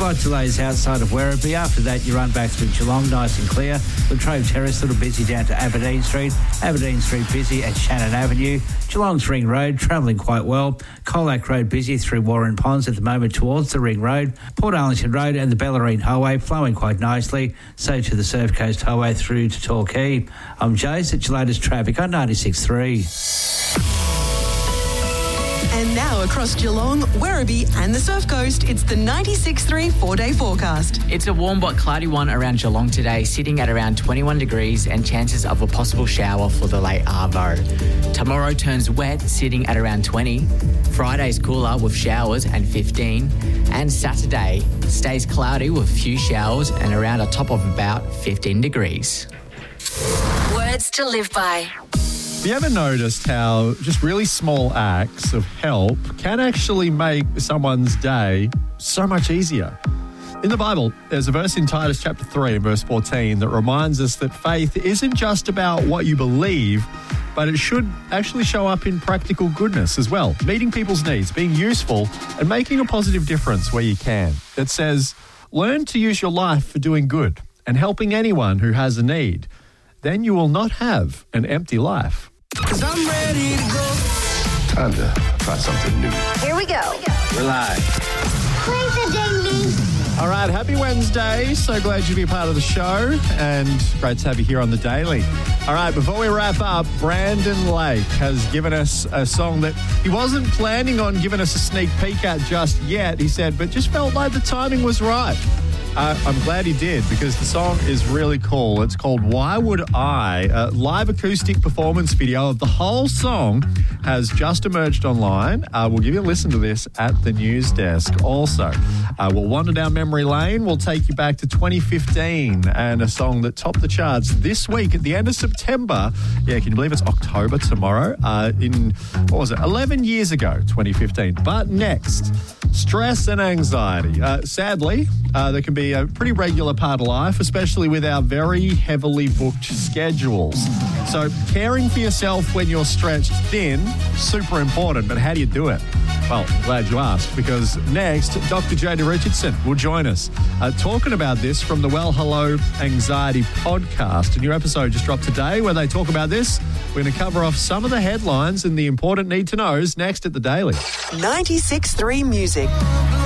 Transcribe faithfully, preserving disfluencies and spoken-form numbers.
Slight delays outside of Werribee. After that, you run back through Geelong, nice and clear. Latrobe Terrace, a little busy down to Aberdeen Street. Aberdeen Street busy at Shannon Avenue. Geelong's Ring Road, travelling quite well. Colac Road busy through Warren Ponds at the moment towards the Ring Road. Port Arlington Road and the Bellarine Highway flowing quite nicely. So to the Surf Coast Highway through to Torquay. I'm Jace at your latest traffic on ninety-six point three. And now across Geelong, Werribee and the Surf Coast, it's the ninety-six point three four-day forecast. It's a warm but cloudy one around Geelong today, sitting at around twenty-one degrees and chances of a possible shower for the late arvo. Tomorrow turns wet, sitting at around twenty. Friday's cooler with showers and fifteen. And Saturday stays cloudy with a few showers and around a top of about fifteen degrees. Words to live by. Have you ever noticed how just really small acts of help can actually make someone's day so much easier? In the Bible, there's a verse in Titus chapter three and verse fourteen that reminds us that faith isn't just about what you believe, but it should actually show up in practical goodness as well, meeting people's needs, being useful, and making a positive difference where you can. It says, learn to use your life for doing good and helping anyone who has a need. Then you will not have an empty life. 'Cause I'm ready to go. Time to try something new. Here we go. We're live. All right, happy Wednesday. So glad you be a part of the show and great to have you here on The Daily. All right, before we wrap up, Brandon Lake has given us a song that he wasn't planning on giving us a sneak peek at just yet, he said, but just felt like the timing was right. Uh, I'm glad he did because the song is really cool. It's called Why Would I? A live acoustic performance video of the whole song has just emerged online. Uh, we'll give you a listen to this at the news desk. Also, uh, we'll wander down memory lane. We'll take you back to twenty fifteen and a song that topped the charts this week at the end of September. Yeah, can you believe it's October tomorrow? Uh, in, what was it, eleven years ago, twenty fifteen. But next, stress and anxiety. Uh, sadly, uh, there can be a pretty regular part of life, especially with our very heavily booked schedules. So caring for yourself when you're stretched thin, super important, but how do you do it? Well, I'm glad you asked, because next, Doctor Jada Richardson will join us uh, talking about this from the Well Hello Anxiety podcast. A new episode just dropped today where they talk about this. We're going to cover off some of the headlines and the important need-to-knows next at The Daily. ninety-six point three Music.